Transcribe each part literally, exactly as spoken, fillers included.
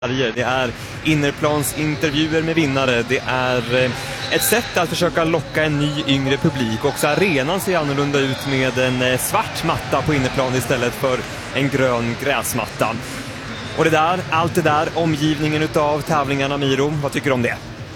Det är innerplansintervjuer med vinnare. Det är ett sätt att försöka locka en ny yngre publik. Också arenan ser annorlunda ut med en svart matta på innerplan istället för en grön gräsmatta. Och det där, allt det där, omgivningen utav tävlingarna, Miro, vad tycker du om det?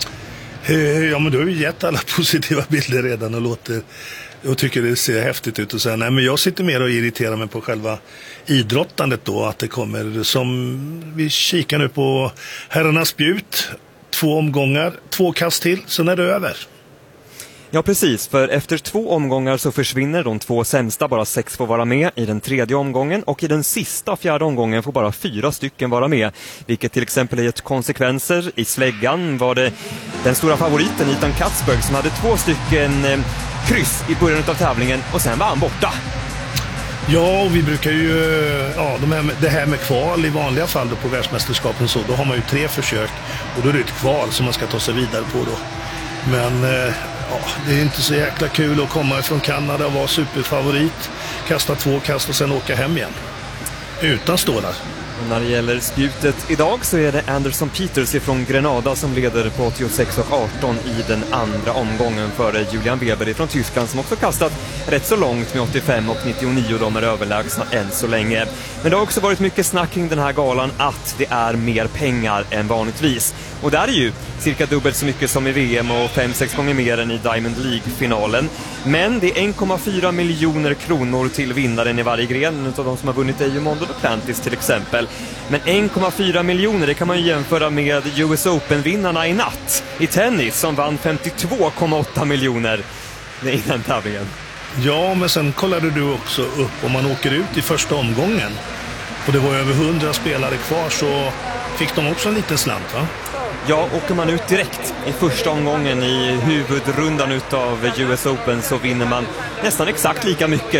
Ja, men du har ju gett alla positiva bilder redan och låter och tycker det ser häftigt ut och säga nej, men jag sitter mer och irriterar mig på själva idrottandet då, att det kommer som vi kikar nu på herrarnas spjut, två omgångar, två kast till, så är det över. Ja, precis, för efter två omgångar så försvinner de två sämsta, bara sex får vara med i den tredje omgången, och i den sista fjärde omgången får bara fyra stycken vara med, vilket till exempel är ett konsekvenser. I släggan var det den stora favoriten Ethan Katzberg som hade två stycken eh, kryss i början av tävlingen och sen var han borta. Ja, och vi brukar ju, ja, de här, det här med kval i vanliga fall då på världsmästerskapen, så då har man ju tre försök och då är det ett kval som man ska ta sig vidare på då. Men eh, ja, det är inte så jäkla kul att komma från Kanada och vara superfavorit, kasta två kast och sen åka hem igen utan stålar. När det gäller spjutet idag så är det Anderson Peters från Grenada som leder på åttiosex och arton i den andra omgången före Julian Weber från Tyskland, som också kastat rätt så långt med åttiofem och nittionio. De är överlägsna än så länge. Men det har också varit mycket snack kring den här galan att det är mer pengar än vanligtvis. Och där är ju cirka dubbelt så mycket som i V M och fem sex gånger mer än i Diamond League-finalen. Men det är en komma fyra miljoner kronor till vinnaren i varje gren av de som har vunnit Diamond Duplantis till exempel. Men en komma fyra miljoner, det kan man ju jämföra med U S Open-vinnarna i natt i tennis som vann femtiotvå komma åtta miljoner i den tävlingen. Ja, men sen kollade du också upp om man åker ut i första omgången och det var över hundra spelare kvar, så fick de också en liten slant, va? Ja, åker man ut direkt i första omgången i huvudrundan utav U S Open så vinner man nästan exakt lika mycket